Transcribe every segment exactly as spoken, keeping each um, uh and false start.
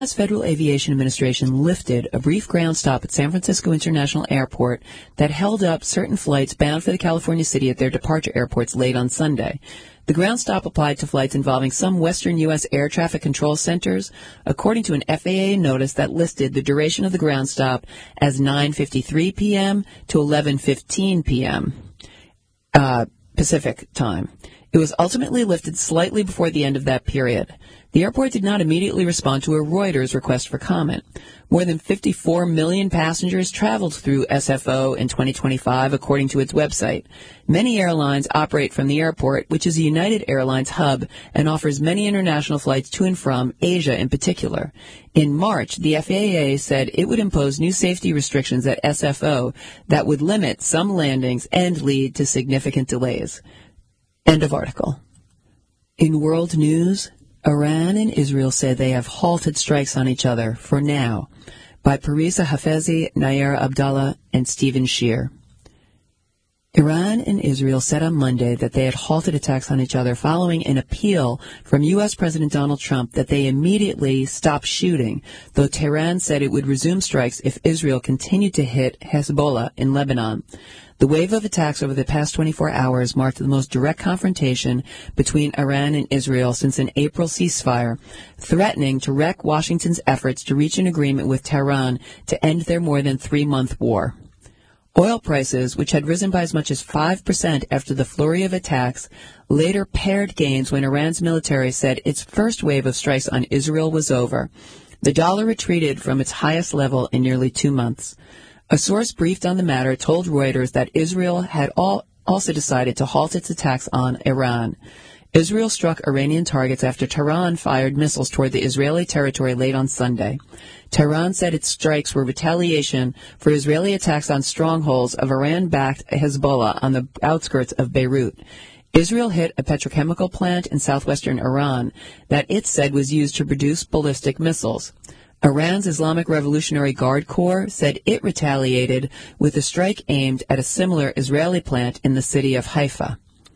U S Federal Aviation Administration lifted a brief ground stop at San Francisco International Airport that held up certain flights bound for the California city at their departure airports late on Sunday. The ground stop applied to flights involving some Western U S air traffic control centers, according to an F A A notice that listed the duration of the ground stop as nine fifty-three p.m. to eleven fifteen p.m. Uh, Pacific time. It was ultimately lifted slightly before the end of that period. The airport did not immediately respond to a Reuters request for comment. More than fifty-four million passengers traveled through S F O in twenty twenty-five, according to its website. Many airlines operate from the airport, which is a United Airlines hub and offers many international flights to and from Asia in particular. In March, the F A A said it would impose new safety restrictions at S F O that would limit some landings and lead to significant delays. End of article. In world news, Iran and Israel say they have halted strikes on each other, for now, by Parisa Hafezi, Nair Abdallah, and Stephen Shear. Iran and Israel said on Monday that they had halted attacks on each other following an appeal from U S President Donald Trump that they immediately stop shooting, though Tehran said it would resume strikes if Israel continued to hit Hezbollah in Lebanon. The wave of attacks over the past twenty-four hours marked the most direct confrontation between Iran and Israel since an April ceasefire, threatening to wreck Washington's efforts to reach an agreement with Tehran to end their more than three-month war. Oil prices, which had risen by as much as five percent after the flurry of attacks, later paired gains when Iran's military said its first wave of strikes on Israel was over. The dollar retreated from its highest level in nearly two months. A source briefed on the matter told Reuters that Israel had all also decided to halt its attacks on Iran. Israel struck Iranian targets after Tehran fired missiles toward the Israeli territory late on Sunday. Tehran said its strikes were retaliation for Israeli attacks on strongholds of Iran-backed Hezbollah on the outskirts of Beirut. Israel hit a petrochemical plant in southwestern Iran that it said was used to produce ballistic missiles. Iran's Islamic Revolutionary Guard Corps said it retaliated with a strike aimed at a similar Israeli plant in the city of Haifa.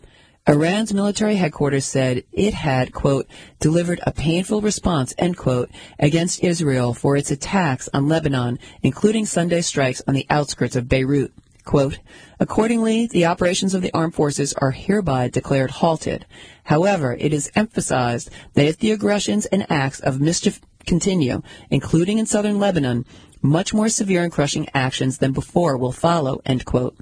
Iran's military headquarters said it had, quote, delivered a painful response, end quote, against Israel for its attacks on Lebanon, including Sunday strikes on the outskirts of Beirut. Quote, accordingly, the operations of the armed forces are hereby declared halted. However, it is emphasized that if the aggressions and acts of mischief continue, including in southern Lebanon, much more severe and crushing actions than before will follow, end quote.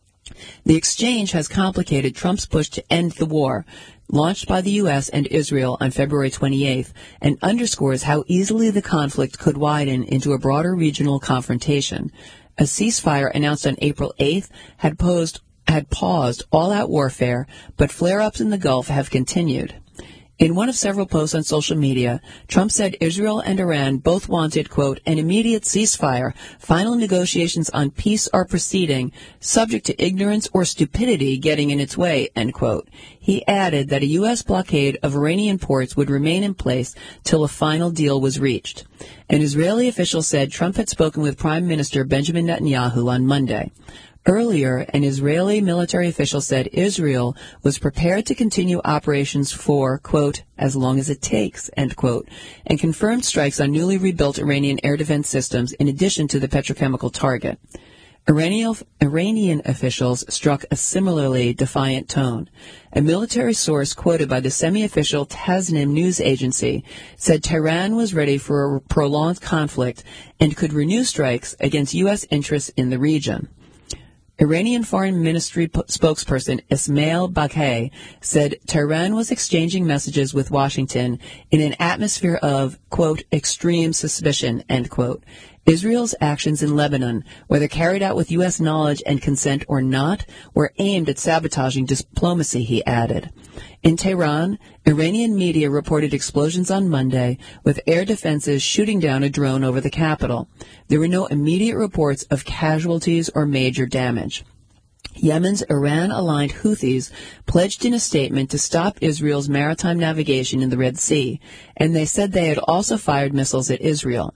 The exchange has complicated Trump's push to end the war, launched by the U S and Israel on February twenty-eighth, and underscores how easily the conflict could widen into a broader regional confrontation. A ceasefire announced on April eighth had posed, had paused all-out warfare, but flare-ups in the Gulf have continued. In one of several posts on social media, Trump said Israel and Iran both wanted, quote, an immediate ceasefire. Final negotiations on peace are proceeding, subject to ignorance or stupidity getting in its way, end quote. He added that a U S blockade of Iranian ports would remain in place till a final deal was reached. An Israeli official said Trump had spoken with Prime Minister Benjamin Netanyahu on Monday. Earlier, an Israeli military official said Israel was prepared to continue operations for, quote, as long as it takes, end quote, and confirmed strikes on newly rebuilt Iranian air defense systems in addition to the petrochemical target. Iranian, Iranian officials struck a similarly defiant tone. A military source quoted by the semi-official Tasnim news agency said Tehran was ready for a prolonged conflict and could renew strikes against U S interests in the region. Iranian Foreign Ministry p- spokesperson Ismail Baghei said Tehran was exchanging messages with Washington in an atmosphere of, quote, extreme suspicion, end quote. Israel's actions in Lebanon, whether carried out with U S knowledge and consent or not, were aimed at sabotaging diplomacy, he added. In Tehran, Iranian media reported explosions on Monday, with air defenses shooting down a drone over the capital. There were no immediate reports of casualties or major damage. Yemen's Iran-aligned Houthis pledged in a statement to stop Israel's maritime navigation in the Red Sea, and they said they had also fired missiles at Israel.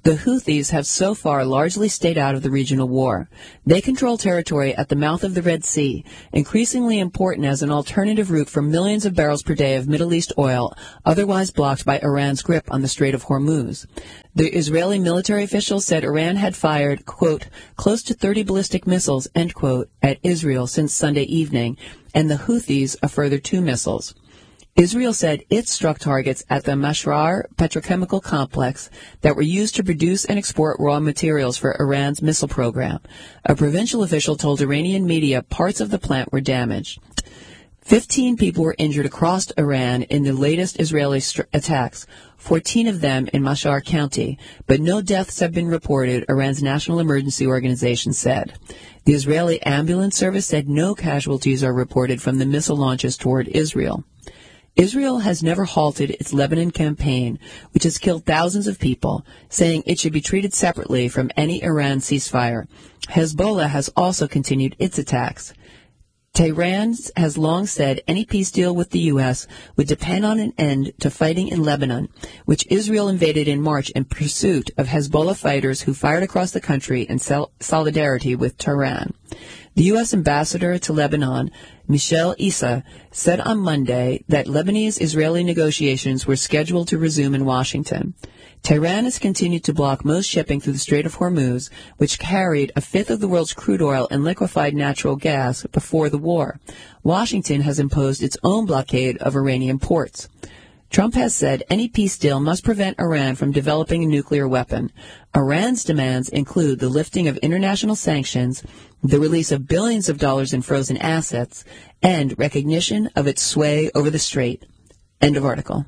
The Houthis have so far largely stayed out of the regional war. They control territory at the mouth of the Red Sea, increasingly important as an alternative route for millions of barrels per day of Middle East oil, otherwise blocked by Iran's grip on the Strait of Hormuz. The Israeli military officials said Iran had fired, quote, close to thirty ballistic missiles, end quote, at Israel since Sunday evening, and the Houthis a further two missiles. Israel said it struck targets at the Mashrar petrochemical complex that were used to produce and export raw materials for Iran's missile program. A provincial official told Iranian media parts of the plant were damaged. Fifteen people were injured across Iran in the latest Israeli st- attacks, fourteen of them in Mashhar County, but no deaths have been reported, Iran's National Emergency Organization said. The Israeli ambulance service said no casualties are reported from the missile launches toward Israel. Israel has never halted its Lebanon campaign, which has killed thousands of people, saying it should be treated separately from any Iran ceasefire. Hezbollah has also continued its attacks. Tehran has long said any peace deal with the U S would depend on an end to fighting in Lebanon, which Israel invaded in March in pursuit of Hezbollah fighters who fired across the country in sol- solidarity with Tehran. The U S ambassador to Lebanon, Michel Issa, said on Monday that Lebanese-Israeli negotiations were scheduled to resume in Washington. Tehran has continued to block most shipping through the Strait of Hormuz, which carried a fifth of the world's crude oil and liquefied natural gas before the war. Washington has imposed its own blockade of Iranian ports. Trump has said any peace deal must prevent Iran from developing a nuclear weapon. Iran's demands include the lifting of international sanctions, the release of billions of dollars in frozen assets, and recognition of its sway over the strait. End of article.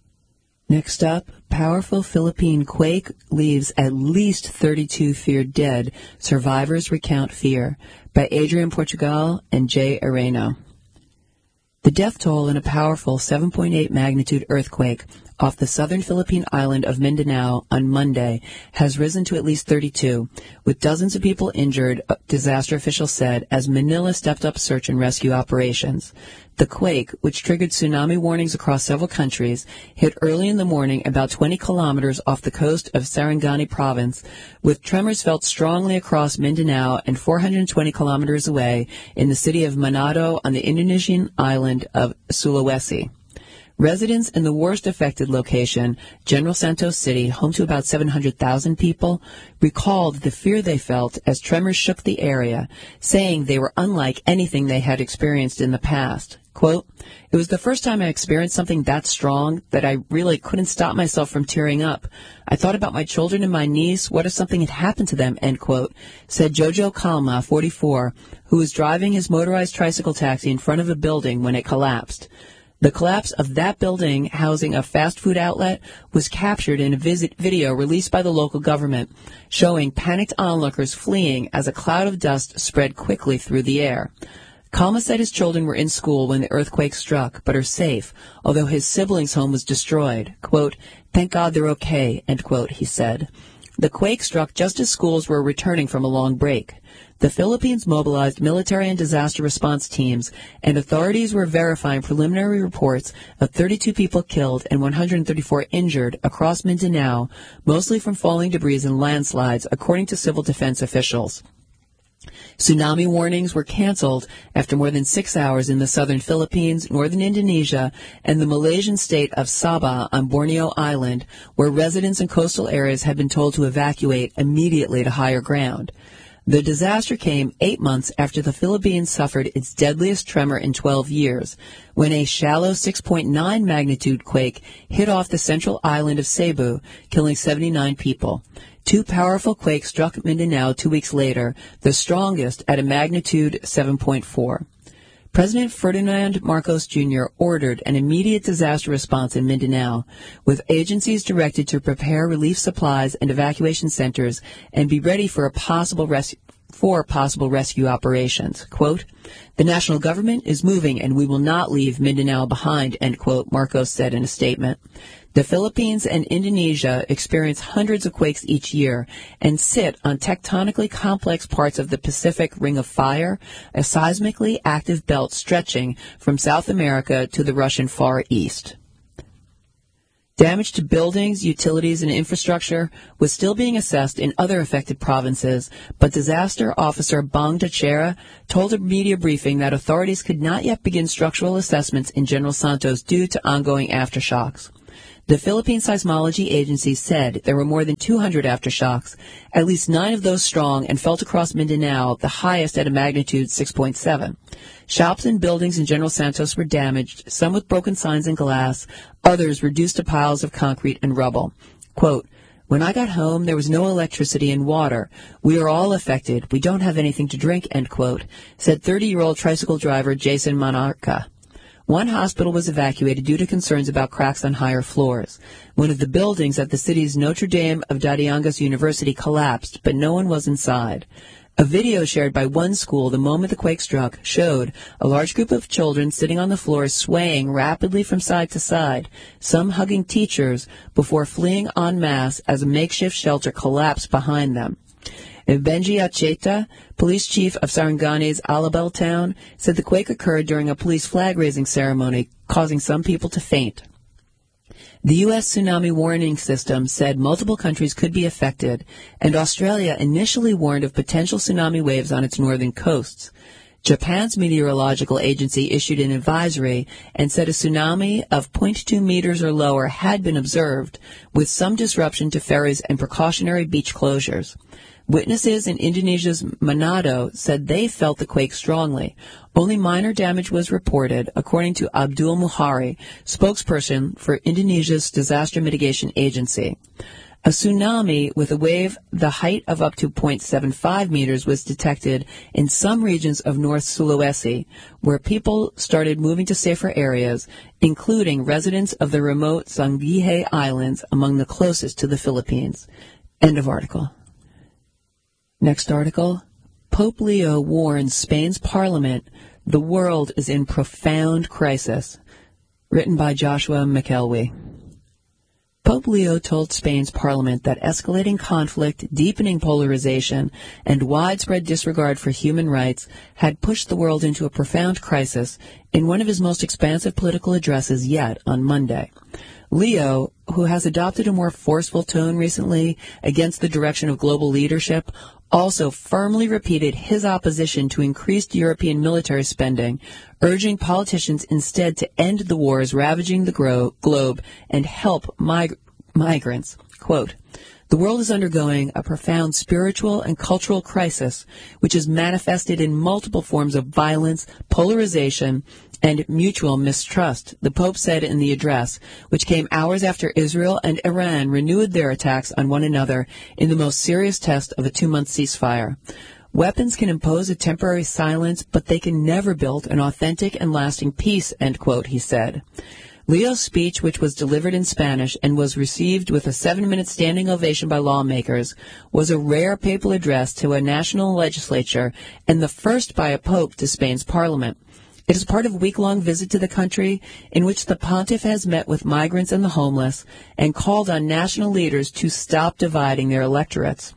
Next up, powerful Philippine quake leaves at least thirty-two feared dead. Survivors recount fear. By Adrian Portugal and Jay Areno. The death toll in a powerful seven point eight magnitude earthquake off the southern Philippine island of Mindanao on Monday has risen to at least thirty-two, with dozens of people injured, disaster officials said, as Manila stepped up search and rescue operations. The quake, which triggered tsunami warnings across several countries, hit early in the morning about twenty kilometers off the coast of Sarangani province, with tremors felt strongly across Mindanao and four hundred twenty kilometers away in the city of Manado on the Indonesian island of Sulawesi. Residents in the worst affected location, General Santos City, home to about seven hundred thousand people, recalled the fear they felt as tremors shook the area, saying they were unlike anything they had experienced in the past. Quote, "It was the first time I experienced something that strong that I really couldn't stop myself from tearing up. I thought about my children and my niece. What if something had happened to them?" End quote, said Jojo Calma, forty-four, who was driving his motorized tricycle taxi in front of a building when it collapsed. The collapse of that building housing a fast food outlet was captured in a visit video released by the local government, showing panicked onlookers fleeing as a cloud of dust spread quickly through the air. Kalma said his children were in school when the earthquake struck, but are safe, although his siblings' home was destroyed. Quote, "Thank God they're okay," end quote, he said. The quake struck just as schools were returning from a long break. The Philippines mobilized military and disaster response teams, and authorities were verifying preliminary reports of thirty-two people killed and one hundred thirty-four injured across Mindanao, mostly from falling debris and landslides, according to civil defense officials. Tsunami warnings were canceled after more than six hours in the southern Philippines, northern Indonesia, and the Malaysian state of Sabah on Borneo Island, where residents in coastal areas had been told to evacuate immediately to higher ground. The disaster came eight months after the Philippines suffered its deadliest tremor in twelve years, when a shallow six point nine magnitude quake hit off the central island of Cebu, killing seventy-nine people. Two powerful quakes struck Mindanao two weeks later, the strongest at a magnitude seven point four. President Ferdinand Marcos Junior ordered an immediate disaster response in Mindanao, with agencies directed to prepare relief supplies and evacuation centers and be ready for a possible res- for possible rescue operations. Quote, "The national government is moving and we will not leave Mindanao behind," end quote, Marcos said in a statement. The Philippines and Indonesia experience hundreds of quakes each year and sit on tectonically complex parts of the Pacific Ring of Fire, a seismically active belt stretching from South America to the Russian Far East. Damage to buildings, utilities, and infrastructure was still being assessed in other affected provinces, but disaster officer Bong Tachera told a media briefing that authorities could not yet begin structural assessments in General Santos due to ongoing aftershocks. The Philippine Seismology Agency said there were more than two hundred aftershocks, at least nine of those strong, and felt across Mindanao, the highest at a magnitude six point seven. Shops and buildings in General Santos were damaged, some with broken signs and glass, others reduced to piles of concrete and rubble. Quote, "When I got home, there was no electricity and water. We are all affected. We don't have anything to drink," end quote, said thirty-year-old tricycle driver Jason Monarca. One hospital was evacuated due to concerns about cracks on higher floors. One of the buildings at the city's Notre Dame of Dariangas University collapsed, but no one was inside. A video shared by one school the moment the quake struck showed a large group of children sitting on the floor swaying rapidly from side to side, some hugging teachers before fleeing en masse as a makeshift shelter collapsed behind them. Benji Acheta, police chief of Sarangani's Alabel town, said the quake occurred during a police flag-raising ceremony, causing some people to faint. The U S tsunami warning system said multiple countries could be affected, and Australia initially warned of potential tsunami waves on its northern coasts. Japan's meteorological agency issued an advisory and said a tsunami of zero point two meters or lower had been observed, with some disruption to ferries and precautionary beach closures. Witnesses in Indonesia's Manado said they felt the quake strongly. Only minor damage was reported, according to Abdul Muhari, spokesperson for Indonesia's disaster mitigation agency. A tsunami with a wave the height of up to zero point seven five meters was detected in some regions of North Sulawesi, where people started moving to safer areas, including residents of the remote Sangihe Islands, among the closest to the Philippines. End of article. Next article. Pope Leo warns Spain's parliament the world is in profound crisis. Written by Joshua McElwee. Pope Leo told Spain's parliament that escalating conflict, deepening polarization, and widespread disregard for human rights had pushed the world into a profound crisis in one of his most expansive political addresses yet on Monday. Leo, who has adopted a more forceful tone recently against the direction of global leadership, also firmly repeated his opposition to increased European military spending, urging politicians instead to end the wars ravaging the gro- globe and help mig- migrants. Quote, "The world is undergoing a profound spiritual and cultural crisis, which is manifested in multiple forms of violence, polarization, and mutual mistrust," the Pope said in the address, which came hours after Israel and Iran renewed their attacks on one another in the most serious test of a two-month ceasefire. "Weapons can impose a temporary silence, but they can never build an authentic and lasting peace," end quote, he said. Leo's speech, which was delivered in Spanish and was received with a seven-minute standing ovation by lawmakers, was a rare papal address to a national legislature and the first by a pope to Spain's parliament. It is part of a week-long visit to the country in which the pontiff has met with migrants and the homeless and called on national leaders to stop dividing their electorates.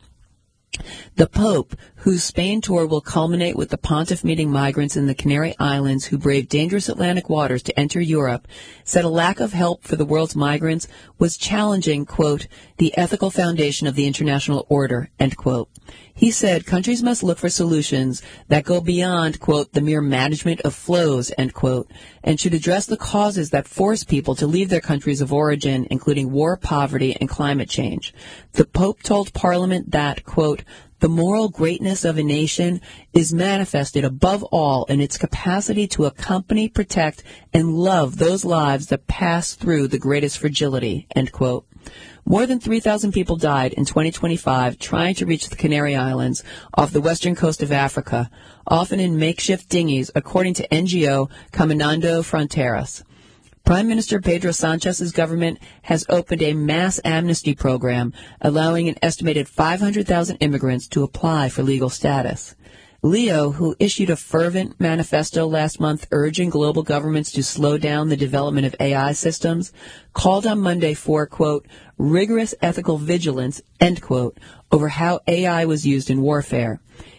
The Pope, whose Spain tour will culminate with the pontiff meeting migrants in the Canary Islands who braved dangerous Atlantic waters to enter Europe, said a lack of help for the world's migrants was challenging, quote, "the ethical foundation of the international order," end quote. He said countries must look for solutions that go beyond, quote, "the mere management of flows," end quote, and should address the causes that force people to leave their countries of origin, including war, poverty, and climate change. The Pope told Parliament that, quote, "the moral greatness of a nation is manifested above all in its capacity to accompany, protect, and love those lives that pass through the greatest fragility," end quote. More than three thousand people died in twenty twenty-five trying to reach the Canary Islands off the western coast of Africa, often in makeshift dinghies, according to N G O Caminando Fronteras. Prime Minister Pedro Sanchez's government has opened a mass amnesty program, allowing an estimated five hundred thousand immigrants to apply for legal status. Leo, who issued a fervent manifesto last month urging global governments to slow down the development of A I systems, called on Monday for, quote, "rigorous ethical vigilance," end quote, over how A I was used in warfare.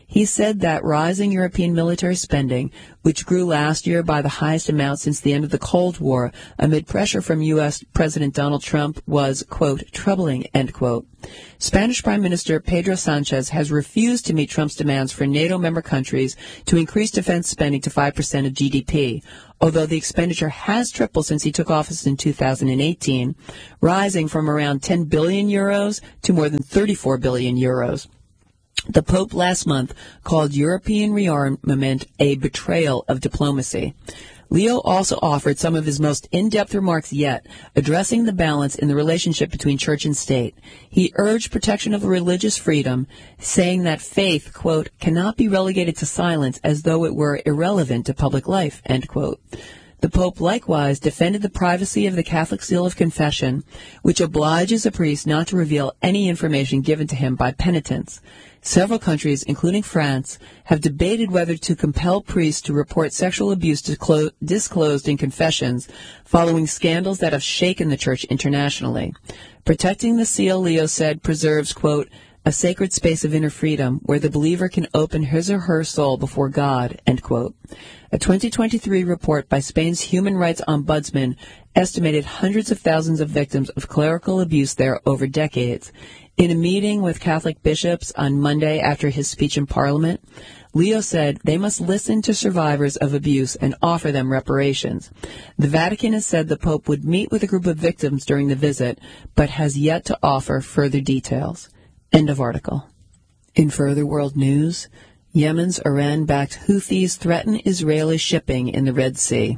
He said that rising European military spending, which grew last year by the highest amount since the end of the Cold War, amid pressure from U S. President Donald Trump, was, quote, troubling, end quote. Spanish Prime Minister Pedro Sanchez has refused to meet Trump's demands for NATO member countries to increase defense spending to five percent of G D P, although the expenditure has tripled since he took office in two thousand eighteen, rising from around ten billion euros to more than thirty-four billion euros. The Pope last month called European rearmament a betrayal of diplomacy. Leo also offered some of his most in-depth remarks yet, addressing the balance in the relationship between church and state. He urged protection of religious freedom, saying that faith, quote, cannot be relegated to silence as though it were irrelevant to public life, end quote. The Pope likewise defended the privacy of the Catholic seal of confession, which obliges a priest not to reveal any information given to him by penitents. Several countries, including France, have debated whether to compel priests to report sexual abuse disclo- disclosed in confessions following scandals that have shaken the Church internationally. Protecting the seal, Leo said, preserves, quote, a sacred space of inner freedom where the believer can open his or her soul before God, end quote. A twenty twenty-three report by Spain's Human Rights Ombudsman estimated hundreds of thousands of victims of clerical abuse there over decades. In a meeting with Catholic bishops on Monday after his speech in Parliament, Leo said they must listen to survivors of abuse and offer them reparations. The Vatican has said the Pope would meet with a group of victims during the visit, but has yet to offer further details. End of article. In further world news, Yemen's Iran-backed Houthis threaten Israeli shipping in the Red Sea.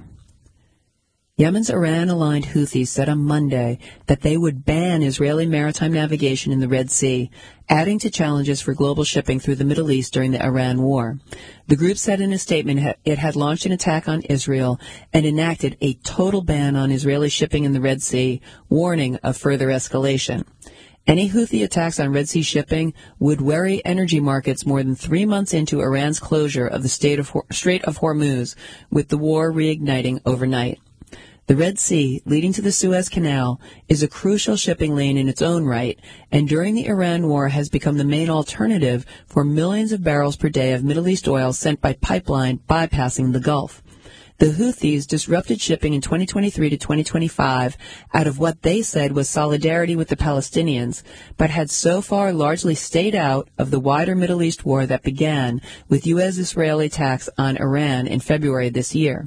Yemen's Iran-aligned Houthis said on Monday that they would ban Israeli maritime navigation in the Red Sea, adding to challenges for global shipping through the Middle East during the Iran war. The group said in a statement it had launched an attack on Israel and enacted a total ban on Israeli shipping in the Red Sea, warning of further escalation. Any Houthi attacks on Red Sea shipping would worry energy markets more than three months into Iran's closure of the Strait of, Strait of Hormuz, with the war reigniting overnight. The Red Sea, leading to the Suez Canal, is a crucial shipping lane in its own right, and during the Iran war has become the main alternative for millions of barrels per day of Middle East oil sent by pipeline bypassing the Gulf. The Houthis disrupted shipping in twenty twenty-three to twenty twenty-five out of what they said was solidarity with the Palestinians, but had so far largely stayed out of the wider Middle East war that began with U S-Israeli attacks on Iran in February this year.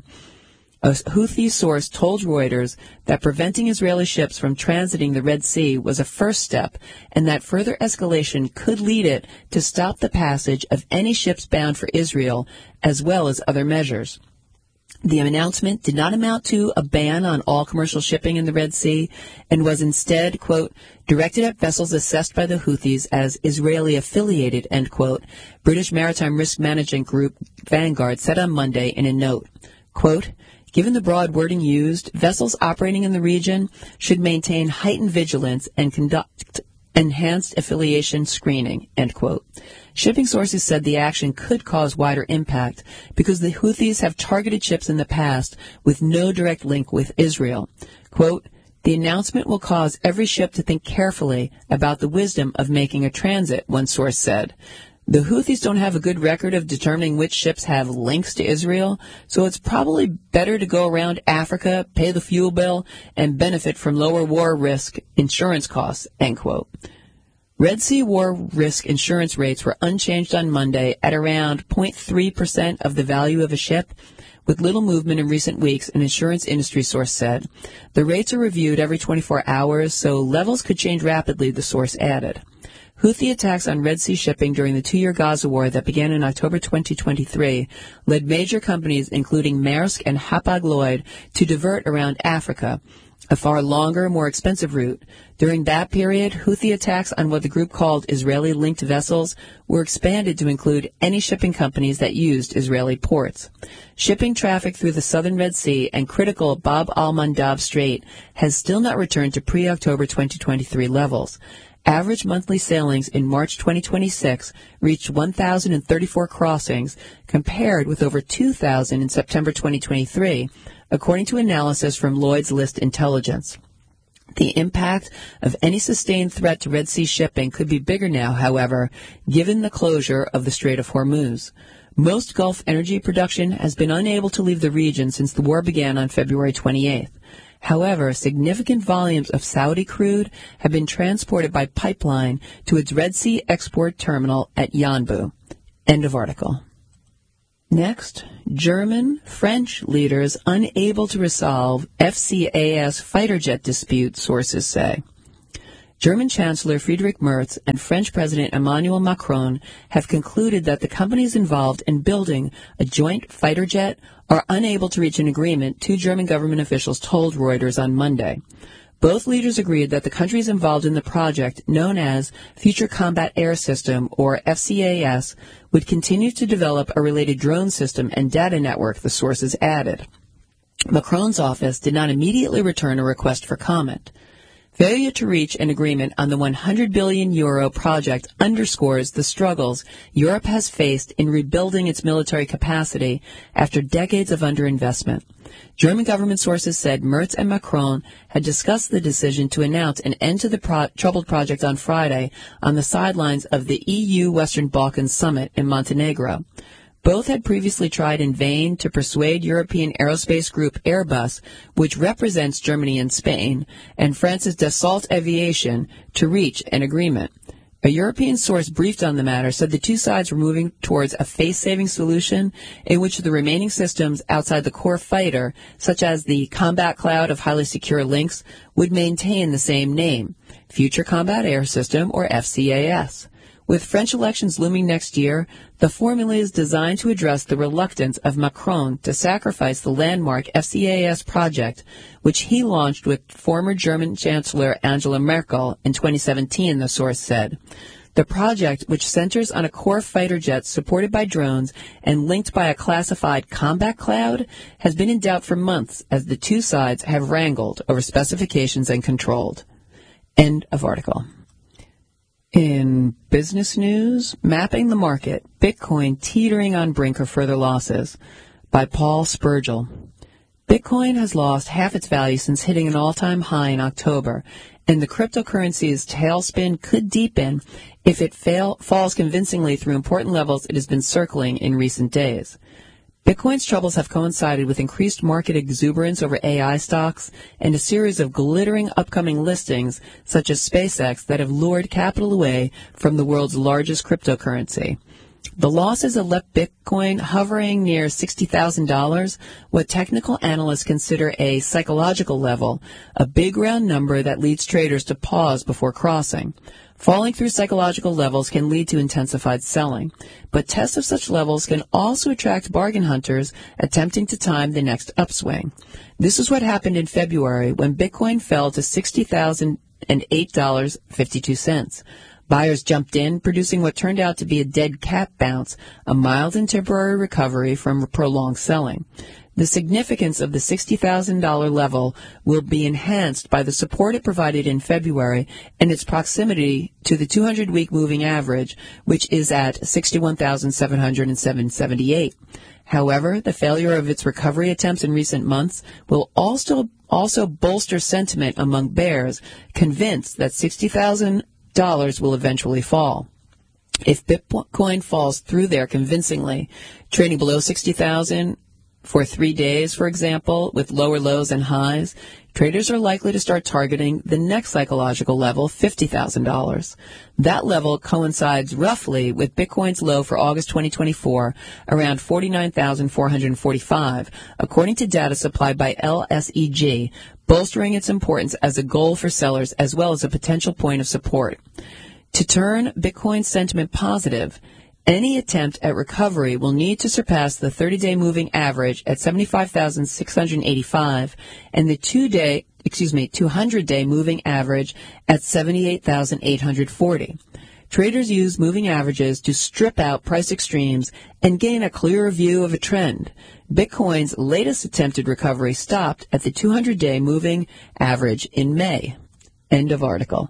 A Houthi source told Reuters that preventing Israeli ships from transiting the Red Sea was a first step, and that further escalation could lead it to stop the passage of any ships bound for Israel, as well as other measures. The announcement did not amount to a ban on all commercial shipping in the Red Sea and was instead, quote, directed at vessels assessed by the Houthis as Israeli-affiliated, end quote, British Maritime Risk Management Group Vanguard said on Monday in a note, quote, given the broad wording used, vessels operating in the region should maintain heightened vigilance and conduct enhanced affiliation screening, end quote. Shipping sources said the action could cause wider impact because the Houthis have targeted ships in the past with no direct link with Israel. Quote, the announcement will cause every ship to think carefully about the wisdom of making a transit, one source said. The Houthis don't have a good record of determining which ships have links to Israel, so it's probably better to go around Africa, pay the fuel bill, and benefit from lower war risk insurance costs, end quote. Red Sea war risk insurance rates were unchanged on Monday at around zero point three percent of the value of a ship, with little movement in recent weeks, an insurance industry source said. The rates are reviewed every twenty-four hours, so levels could change rapidly, the source added. Houthi attacks on Red Sea shipping during the two-year Gaza war that began in October twenty twenty-three led major companies, including Maersk and Hapag-Lloyd, to divert around Africa, a far longer, more expensive route. During that period, Houthi attacks on what the group called Israeli-linked vessels were expanded to include any shipping companies that used Israeli ports. Shipping traffic through the southern Red Sea and critical Bab al-Mandab Strait has still not returned to pre-October twenty twenty-three levels. Average monthly sailings in March twenty twenty-six reached one thousand thirty-four crossings, compared with over two thousand in September twenty twenty-three, according to analysis from Lloyd's List Intelligence. The impact of any sustained threat to Red Sea shipping could be bigger now, however, given the closure of the Strait of Hormuz. Most Gulf energy production has been unable to leave the region since the war began on February twenty-eighth. However, significant volumes of Saudi crude have been transported by pipeline to its Red Sea export terminal at Yanbu. End of article. Next, German, French leaders unable to resolve F C A S fighter jet dispute, sources say. German Chancellor Friedrich Merz and French President Emmanuel Macron have concluded that the companies involved in building a joint fighter jet are unable to reach an agreement, two German government officials told Reuters on Monday. Both leaders agreed that the countries involved in the project, known as Future Combat Air System, or F C A S, would continue to develop a related drone system and data network, the sources added. Macron's office did not immediately return a request for comment. Failure to reach an agreement on the one hundred billion euro project underscores the struggles Europe has faced in rebuilding its military capacity after decades of underinvestment. German government sources said Merz and Macron had discussed the decision to announce an end to the pro- troubled project on Friday on the sidelines of the E U Western Balkans Summit in Montenegro. Both had previously tried in vain to persuade European aerospace group Airbus, which represents Germany and Spain, and France's Dassault Aviation to reach an agreement. A European source briefed on the matter said the two sides were moving towards a face-saving solution in which the remaining systems outside the core fighter, such as the Combat Cloud of Highly Secure Links, would maintain the same name, Future Combat Air System, or F C A S. With French elections looming next year, the formula is designed to address the reluctance of Macron to sacrifice the landmark F C A S project, which he launched with former German Chancellor Angela Merkel in twenty seventeen, the source said. The project, which centers on a core fighter jet supported by drones and linked by a classified combat cloud, has been in doubt for months as the two sides have wrangled over specifications and controlled. End of article. In business news, Mapping the Market, Bitcoin teetering on brink of further losses, by Paul Spergel. Bitcoin has lost half its value since hitting an all-time high in October, and the cryptocurrency's tailspin could deepen if it fail, falls convincingly through important levels it has been circling in recent days. Bitcoin's troubles have coincided with increased market exuberance over A I stocks and a series of glittering upcoming listings, such as SpaceX, that have lured capital away from the world's largest cryptocurrency. The losses have left Bitcoin hovering near sixty thousand dollars, what technical analysts consider a psychological level, a big round number that leads traders to pause before crossing. Falling through psychological levels can lead to intensified selling, but tests of such levels can also attract bargain hunters attempting to time the next upswing. This is what happened in February when Bitcoin fell to sixty thousand eight dollars and fifty-two cents. Buyers jumped in, producing what turned out to be a dead cat bounce, a mild and temporary recovery from prolonged selling. The significance of the sixty thousand dollars level will be enhanced by the support it provided in February and its proximity to the two hundred week moving average, which is at sixty-one thousand seven hundred seventy-eight. However, the failure of its recovery attempts in recent months will also, also bolster sentiment among bears, convinced that sixty thousand dollars will eventually fall. If Bitcoin falls through there convincingly, trading below sixty thousand dollars for three days, for example, with lower lows and highs, traders are likely to start targeting the next psychological level, fifty thousand dollars. That level coincides roughly with Bitcoin's low for August twenty twenty-four, around forty-nine thousand four hundred forty-five, according to data supplied by L S E G, bolstering its importance as a goal for sellers as well as a potential point of support. To turn Bitcoin sentiment positive, any attempt at recovery will need to surpass the thirty-day moving average at seventy-five thousand six hundred eighty-five and the two-day, excuse me, two hundred day moving average at seventy-eight thousand eight hundred forty. Traders use moving averages to strip out price extremes and gain a clearer view of a trend. Bitcoin's latest attempted recovery stopped at the two hundred day moving average in May. End of article.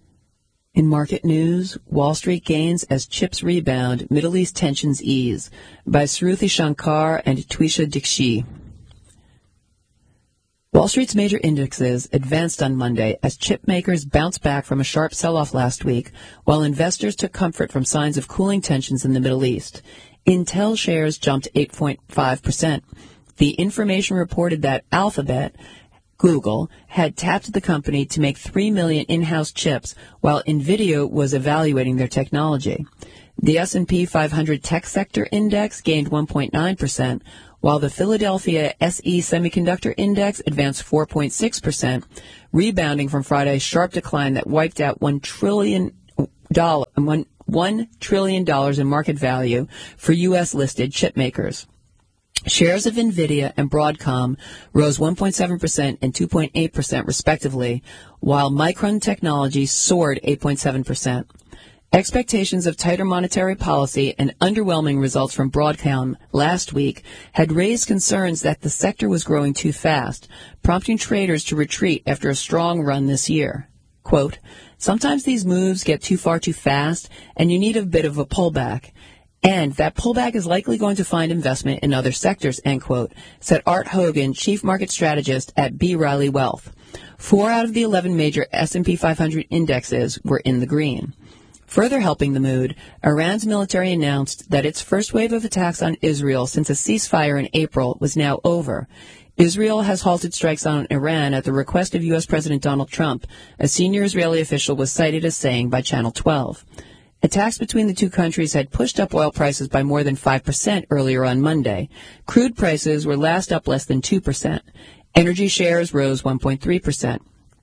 In market news, Wall Street gains as chips rebound, Middle East tensions ease, by Sruthi Shankar and Twisha Dikshi. Wall Street's major indexes advanced on Monday as chip makers bounced back from a sharp sell-off last week, while investors took comfort from signs of cooling tensions in the Middle East. Intel shares jumped eight point five percent. The information reported that Alphabet, Google, had tapped the company to make three million in-house chips, while NVIDIA was evaluating their technology. The S and P five hundred Tech Sector Index gained one point nine percent, while the Philadelphia S E Semiconductor Index advanced four point six percent, rebounding from Friday's sharp decline that wiped out one trillion dollars, one, one trillion dollars in market value for U S-listed chip makers. Shares of NVIDIA and Broadcom rose one point seven percent and two point eight percent respectively, while Micron Technology soared eight point seven percent. Expectations of tighter monetary policy and underwhelming results from Broadcom last week had raised concerns that the sector was growing too fast, prompting traders to retreat after a strong run this year. Quote, "Sometimes these moves get too far too fast, and you need a bit of a pullback. And that pullback is likely going to find investment in other sectors," end quote, said Art Hogan, chief market strategist at B. Riley Wealth. Four out of the eleven major S and P five hundred indexes were in the green. Further helping the mood, Iran's military announced that its first wave of attacks on Israel since a ceasefire in April was now over. Israel has halted strikes on Iran at the request of U S President Donald Trump, a senior Israeli official was cited as saying by Channel twelve. Attacks between the two countries had pushed up oil prices by more than five percent earlier on Monday. Crude prices were last up less than two percent. Energy shares rose one point three percent.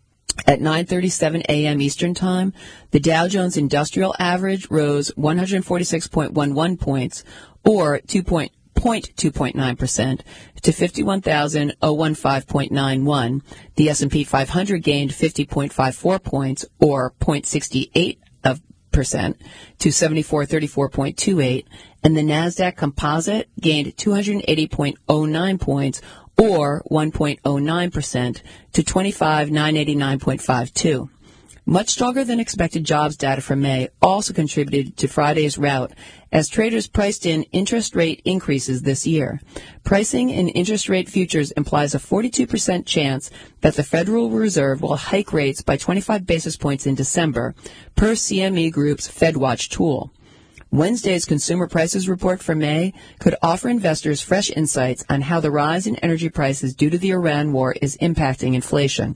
At nine thirty-seven a.m. Eastern Time, the Dow Jones Industrial Average rose one hundred forty-six point one one points, or two point two nine percent, to fifty-one thousand fifteen point nine one. The S and P five hundred gained fifty point five four points, or zero point six eight percent, to seventy-four thirty-four point two eight, and the Nasdaq Composite gained two hundred eighty point zero nine points, or one point zero nine percent, to twenty-five thousand nine hundred eighty-nine point five two. Much stronger than expected jobs data for May also contributed to Friday's rout, as traders priced in interest rate increases this year. Pricing in interest rate futures implies a forty-two percent chance that the Federal Reserve will hike rates by twenty-five basis points in December, per C M E Group's FedWatch tool. Wednesday's consumer prices report for May could offer investors fresh insights on how the rise in energy prices due to the Iran war is impacting inflation.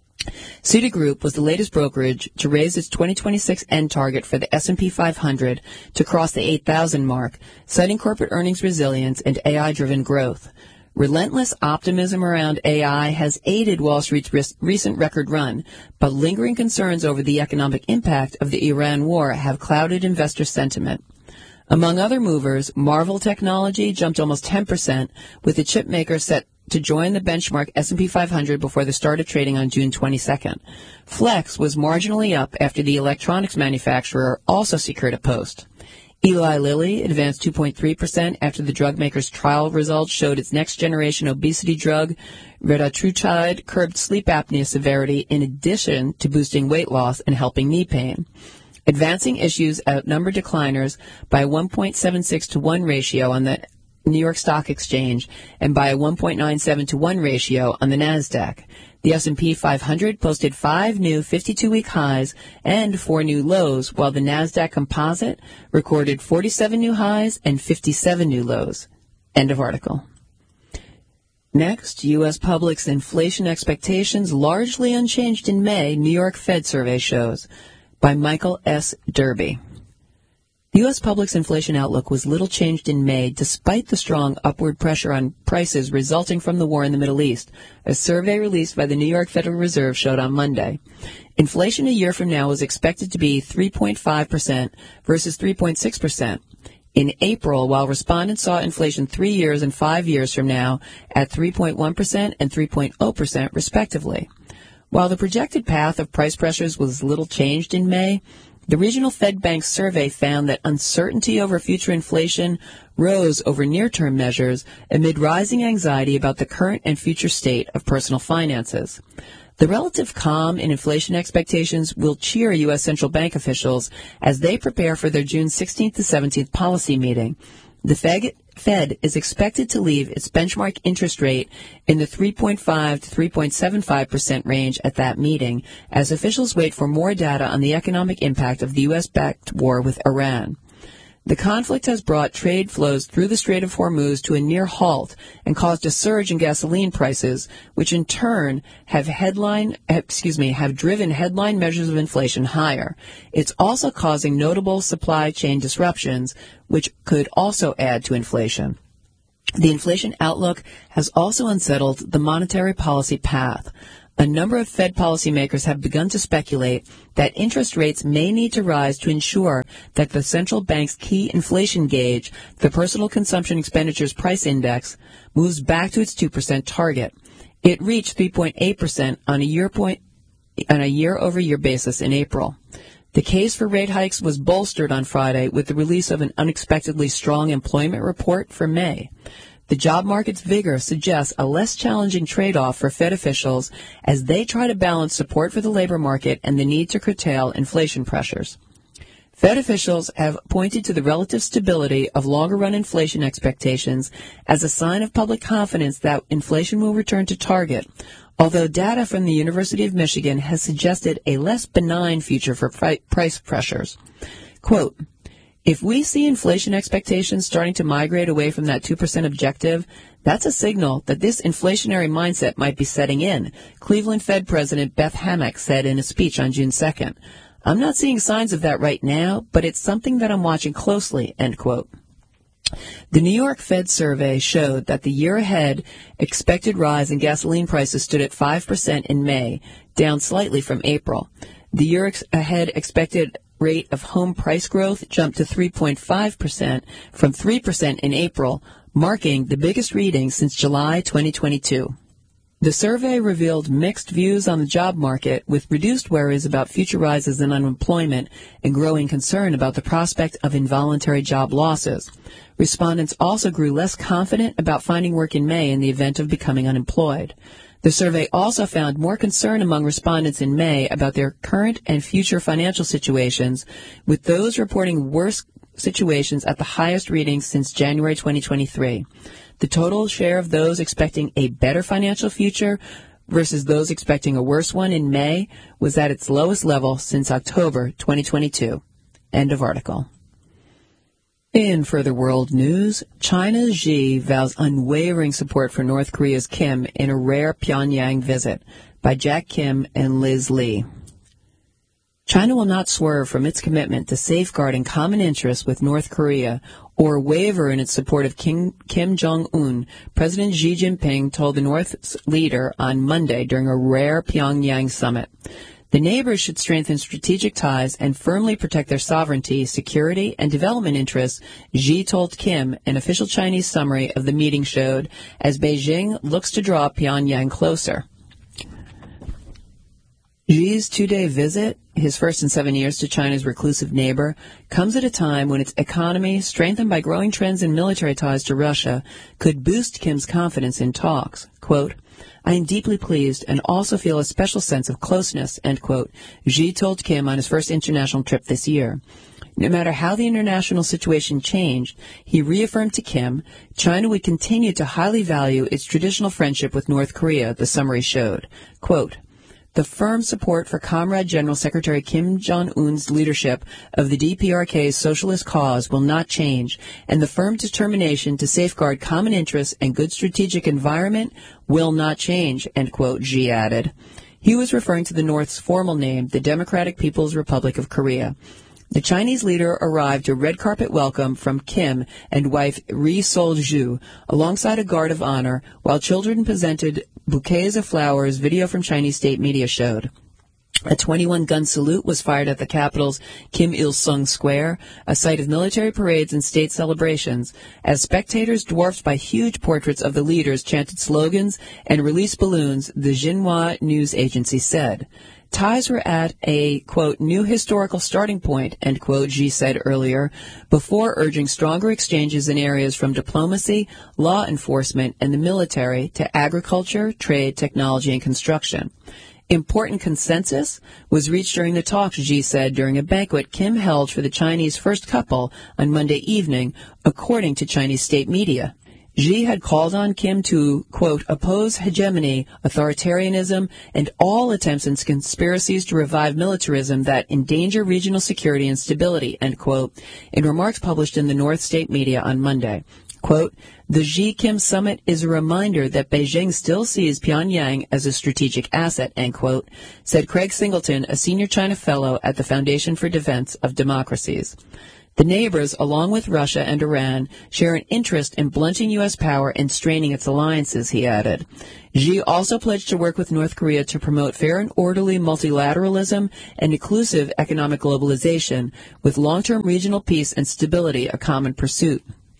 Citigroup was the latest brokerage to raise its twenty twenty-six end target for the S and P five hundred to cross the eight thousand mark, citing corporate earnings resilience and A I-driven growth. Relentless optimism around A I has aided Wall Street's recent record run, but lingering concerns over the economic impact of the Iran war have clouded investor sentiment. Among other movers, Marvell Technology jumped almost ten percent, with the chip maker set to join the benchmark S and P five hundred before the start of trading on June twenty-second. Flex was marginally up after the electronics manufacturer also secured a post. Eli Lilly advanced two point three percent after the drug maker's trial results showed its next-generation obesity drug, retatrutide, curbed sleep apnea severity in addition to boosting weight loss and helping knee pain. Advancing Issues outnumbered decliners by a one point seven six to one ratio on the New York Stock Exchange and by a one point nine seven to one ratio on the Nasdaq. The S and P five hundred posted five new fifty-two-week highs and four new lows, while the Nasdaq Composite recorded forty-seven new highs and fifty-seven new lows. End of article. Next, U S Public's inflation expectations largely unchanged in May, New York Fed survey shows. By Michael S. Derby. U S Public's inflation outlook was little changed in May despite the strong upward pressure on prices resulting from the war in the Middle East, a survey released by the New York Federal Reserve showed on Monday. Inflation a year from now is expected to be three point five percent versus three point six percent. In April, while respondents saw inflation three years and five years from now at three point one percent and three point zero percent respectively. While the projected path of price pressures was little changed in May, the regional Fed Bank survey found that uncertainty over future inflation rose over near-term measures amid rising anxiety about the current and future state of personal finances. The relative calm in inflation expectations will cheer U S central bank officials as they prepare for their June sixteenth to seventeenth policy meeting. The Fed, Fed is expected to leave its benchmark interest rate in the three point five to three point seven five percent range at that meeting, as officials wait for more data on the economic impact of the U S-backed war with Iran. The conflict has brought trade flows through the Strait of Hormuz to a near halt and caused a surge in gasoline prices, which in turn have headline, excuse me, have driven headline measures of inflation higher. It's also causing notable supply chain disruptions, which could also add to inflation. The inflation outlook has also unsettled the monetary policy path. A number of Fed policymakers have begun to speculate that interest rates may need to rise to ensure that the central bank's key inflation gauge, the Personal Consumption Expenditures Price Index, moves back to its two percent target. It reached three point eight percent on a year point, on a year-over-year basis in April. The case for rate hikes was bolstered on Friday with the release of an unexpectedly strong employment report for May. The job market's vigor suggests a less challenging trade-off for Fed officials as they try to balance support for the labor market and the need to curtail inflation pressures. Fed officials have pointed to the relative stability of longer-run inflation expectations as a sign of public confidence that inflation will return to target, although data from the University of Michigan has suggested a less benign future for pri- price pressures. Quote, "If we see inflation expectations starting to migrate away from that two percent objective, that's a signal that this inflationary mindset might be setting in," Cleveland Fed President Beth Hammack said in a speech on June second. "I'm not seeing signs of that right now, but it's something that I'm watching closely," end quote. The New York Fed survey showed that the year-ahead expected rise in gasoline prices stood at five percent in May, down slightly from April. The year-ahead expected rate of home price growth jumped to three point five percent from three percent in April, marking the biggest reading since July twenty twenty-two. The survey revealed mixed views on the job market, with reduced worries about future rises in unemployment and growing concern about the prospect of involuntary job losses. Respondents also grew less confident about finding work in May in the event of becoming unemployed. The survey also found more concern among respondents in May about their current and future financial situations, with those reporting worse situations at the highest readings since January twenty twenty-three. The total share of those expecting a better financial future versus those expecting a worse one in May was at its lowest level since October twenty twenty-two. End of article. In further world news, China's Xi vows unwavering support for North Korea's Kim in a rare Pyongyang visit, by Jack Kim and Liz Lee. China will not swerve from its commitment to safeguarding common interests with North Korea or waver in its support of Kim, Kim Jong-un, President Xi Jinping told the North's leader on Monday during a rare Pyongyang summit. The neighbors should strengthen strategic ties and firmly protect their sovereignty, security, and development interests, Xi told Kim. An official Chinese summary of the meeting showed, as Beijing looks to draw Pyongyang closer. Xi's two-day visit, his first in seven years to China's reclusive neighbor, comes at a time when its economy, strengthened by growing trends in military ties to Russia, could boost Kim's confidence in talks. Quote, "I am deeply pleased and also feel a special sense of closeness," end quote, Xi told Kim on his first international trip this year. No matter how the international situation changed, he reaffirmed to Kim, China would continue to highly value its traditional friendship with North Korea, the summary showed. Quote, "The firm support for Comrade General Secretary Kim Jong-un's leadership of the D P R K's socialist cause will not change, and the firm determination to safeguard common interests and good strategic environment will not change," end quote, Xi added. He was referring to the North's formal name, the Democratic People's Republic of Korea. The Chinese leader arrived to red carpet welcome from Kim and wife Ri Sol-ju, alongside a guard of honor, while children presented bouquets of flowers, video from Chinese state media showed. A twenty-one gun salute was fired at the capital's Kim Il-sung Square, a site of military parades and state celebrations, as spectators dwarfed by huge portraits of the leaders chanted slogans and released balloons, the Xinhua news agency said. Ties were at a, quote, new historical starting point, end quote, Xi said earlier, before urging stronger exchanges in areas from diplomacy, law enforcement, and the military to agriculture, trade, technology, and construction. Important consensus was reached during the talks, Xi said during a banquet Kim held for the Chinese first couple on Monday evening, according to Chinese state media. Xi had called on Kim to, quote, oppose hegemony, authoritarianism, and all attempts and conspiracies to revive militarism that endanger regional security and stability, end quote, in remarks published in the North State media on Monday. Quote, the Xi-Kim summit is a reminder that Beijing still sees Pyongyang as a strategic asset, end quote, said Craig Singleton, a senior China fellow at the Foundation for Defense of Democracies. The neighbors, along with Russia and Iran, share an interest in blunting U S power and straining its alliances, he added. Xi also pledged to work with North Korea to promote fair and orderly multilateralism and inclusive economic globalization, with long-term regional peace and stability a common pursuit.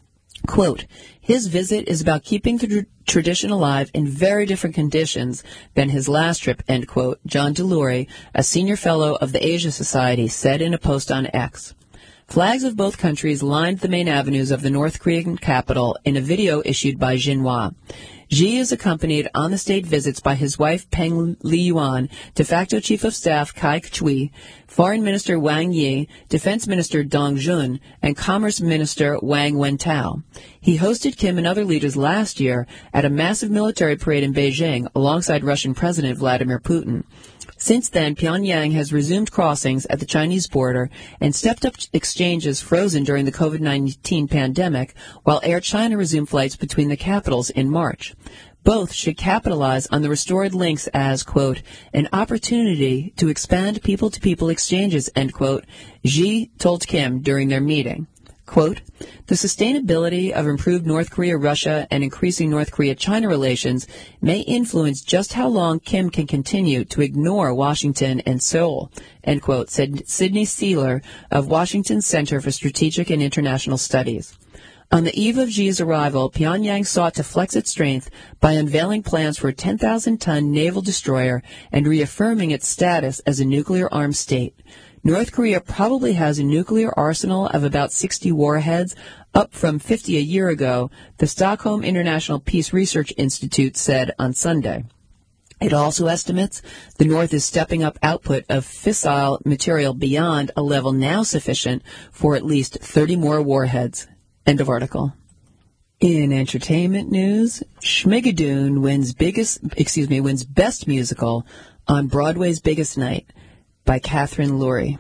Quote, his visit is about keeping the tr- tradition alive in very different conditions than his last trip, end quote, John Delury, a senior fellow of the Asia Society, said in a post on X. Flags of both countries lined the main avenues of the North Korean capital in a video issued by Xinhua. Xi is accompanied on the state visits by his wife Peng Liyuan, de facto chief of staff Kai Chui, foreign minister Wang Yi, defense minister Dong Jun, and commerce minister Wang Wentao. He hosted Kim and other leaders last year at a massive military parade in Beijing alongside Russian President Vladimir Putin. Since then, Pyongyang has resumed crossings at the Chinese border and stepped up exchanges frozen during the COVID nineteen pandemic, while Air China resumed flights between the capitals in March. Both should capitalize on the restored links as, quote, an opportunity to expand people-to-people exchanges, end quote, Xi told Kim during their meeting. Quote, the sustainability of improved North Korea-Russia and increasing North Korea-China relations may influence just how long Kim can continue to ignore Washington and Seoul, end quote, said Sidney Sealer of Washington's Center for Strategic and International Studies. On the eve of Xi's arrival, Pyongyang sought to flex its strength by unveiling plans for a ten thousand ton naval destroyer and reaffirming its status as a nuclear-armed state. North Korea probably has a nuclear arsenal of about sixty warheads, up from fifty a year ago, the Stockholm International Peace Research Institute said on Sunday. It also estimates the North is stepping up output of fissile material beyond a level now sufficient for at least thirty more warheads. End of article. In entertainment news, Schmigadoon wins biggest, excuse me, wins Best Musical on Broadway's Biggest Night by Catherine Lurie.